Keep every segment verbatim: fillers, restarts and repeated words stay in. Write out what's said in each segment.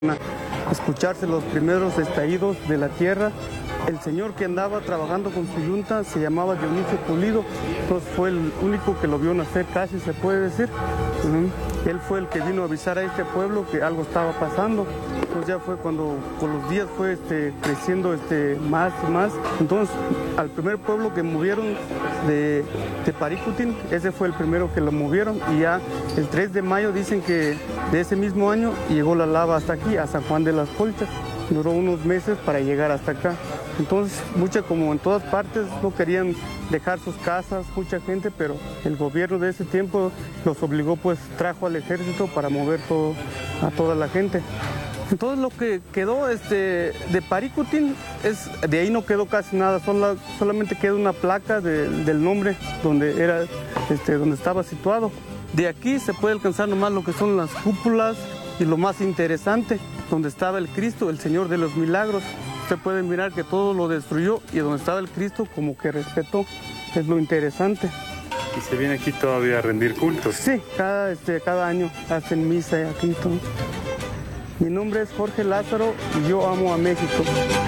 escucharse los primeros estallidos de la tierra. El señor que andaba trabajando con su yunta se llamaba Dionisio Pulido, entonces fue el único que lo vio nacer, casi se puede decir. Uh-huh. Él fue el que vino a avisar a este pueblo que algo estaba pasando. Entonces ya fue cuando con los días fue este, creciendo este, más y más. Entonces al primer pueblo que movieron de, de Paricutín, ese fue el primero que lo movieron, y ya el tres de mayo dicen que de ese mismo año llegó la lava hasta aquí, a San Juan de las Colchas. Duró unos meses para llegar hasta acá. Entonces, mucha, como en todas partes, no querían dejar sus casas, mucha gente, pero el gobierno de ese tiempo los obligó, pues trajo al ejército para mover todo, a toda la gente. Entonces lo que quedó este, de Paricutín, es, de ahí no quedó casi nada, sola, solamente quedó una placa de, del nombre donde, era, este, donde estaba situado. De aquí se puede alcanzar nomás lo que son las cúpulas y lo más interesante, donde estaba el Cristo, el Señor de los Milagros. Usted puede mirar que todo lo destruyó y donde estaba el Cristo como que respetó, es lo interesante. ¿Y se viene aquí todavía a rendir cultos? Sí, cada, este, cada año hacen misa aquí todo. Mi nombre es Jorge Lázaro y yo amo a México.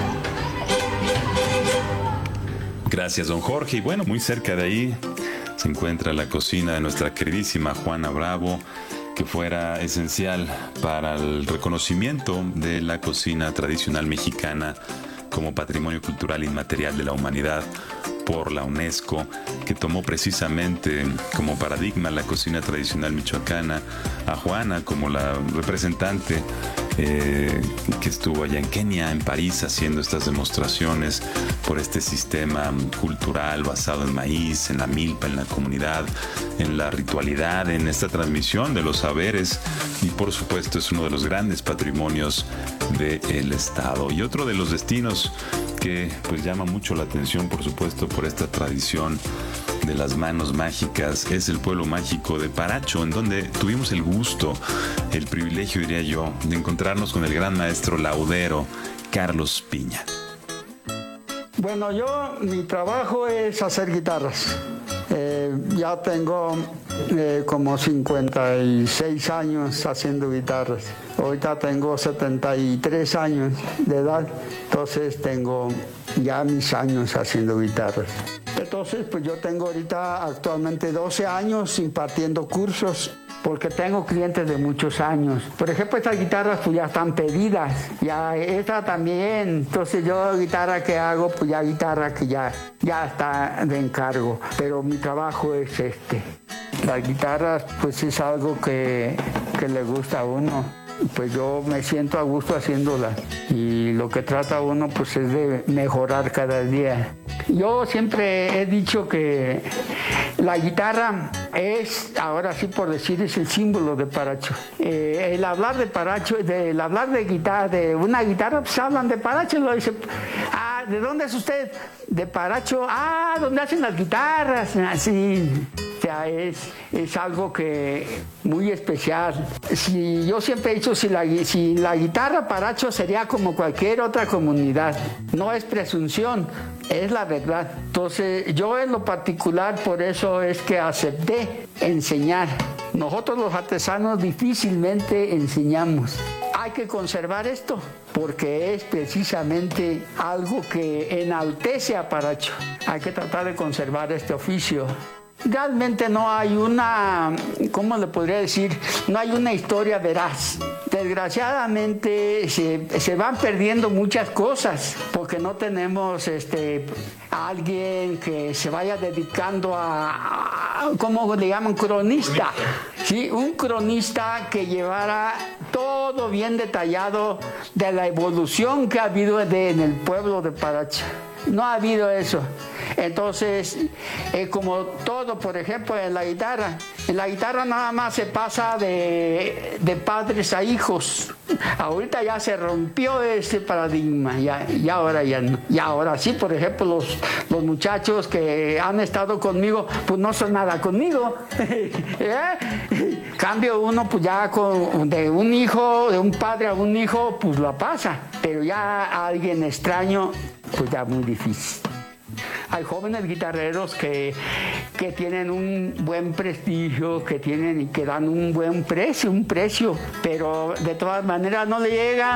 Gracias, don Jorge. Y bueno, muy cerca de ahí se encuentra la cocina de nuestra queridísima Juana Bravo, que fuera esencial para el reconocimiento de la cocina tradicional mexicana como Patrimonio Cultural Inmaterial de la Humanidad por la UNESCO, que tomó precisamente como paradigma la cocina tradicional michoacana, a Juana como la representante eh, que estuvo allá en Kenia, en París, haciendo estas demostraciones por este sistema cultural basado en maíz, en la milpa, en la comunidad, en la ritualidad, en esta transmisión de los saberes, y por supuesto es uno de los grandes patrimonios del Estado. Y otro de los destinos que pues llama mucho la atención, por supuesto, por esta tradición de las manos mágicas, es el pueblo mágico de Paracho, en donde tuvimos el gusto, el privilegio, diría yo, de encontrarnos con el gran maestro laudero Carlos Piña. Bueno, yo, mi trabajo es hacer guitarras. Eh, ya tengo eh, como cincuenta y seis años haciendo guitarras. Ahorita tengo setenta y tres años de edad, entonces tengo ya mis años haciendo guitarras. Entonces, pues yo tengo ahorita actualmente doce años impartiendo cursos, porque tengo clientes de muchos años. Por ejemplo, estas guitarras pues ya están pedidas, ya esta también. Entonces yo guitarra que hago, pues ya guitarra que ya, ya está de encargo. Pero mi trabajo es este. Las guitarras pues es algo que, que le gusta a uno. Pues yo me siento a gusto haciéndolas. Y lo que trata uno pues es de mejorar cada día. Yo siempre he dicho que la guitarra es, ahora sí por decir, es el símbolo de Paracho. Eh, el hablar de Paracho, de, el hablar de guitarra, de una guitarra, pues hablan de Paracho. Lo dice, ah, ¿de dónde es usted? De Paracho. Ah, ¿dónde hacen las guitarras? Así. O sea, es, es algo que muy especial. Si, yo siempre he dicho, si la, si la guitarra Paracho sería como cualquier otra comunidad. No es presunción, es la verdad. Entonces, yo en lo particular, por eso es que acepté enseñar. Nosotros los artesanos difícilmente enseñamos. Hay que conservar esto, porque es precisamente algo que enaltece a Paracho. Hay que tratar de conservar este oficio. Realmente no hay una, ¿cómo le podría decir? No hay una historia veraz. Desgraciadamente se, se van perdiendo muchas cosas porque no tenemos este, a alguien que se vaya dedicando a, a ¿cómo le llaman? Cronista. ¿Sí? Un cronista que llevara todo bien detallado de la evolución que ha habido de, en el pueblo de Paracho. No ha habido eso. Entonces, eh, como todo, por ejemplo, en la guitarra, en la guitarra nada más se pasa de, de padres a hijos. Ahorita ya se rompió ese paradigma, ya, y ahora ya no. Y ahora sí, por ejemplo, los, los muchachos que han estado conmigo, pues no son nada conmigo. ¿Eh? Cambio uno, pues ya con, de un hijo, de un padre a un hijo, pues la pasa. Pero ya a alguien extraño, pues ya muy difícil. Hay jóvenes guitarreros que que tienen un buen prestigio, que tienen y que dan un buen precio, un precio, pero de todas maneras no le llega